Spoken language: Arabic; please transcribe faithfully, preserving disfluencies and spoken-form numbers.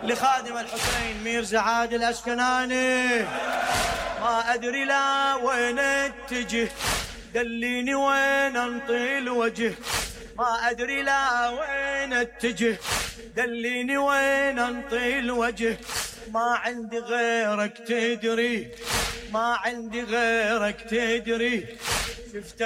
لخادم الحسين ميرزا عادل الأسكناني. ما أدري لا وين اتجه، دليني وين انطي الوجه. ما أدري لا وين اتجه، دليني وين انطي الوجه. ما عندي غيرك تدري، ما عندي غيرك تدري. شفت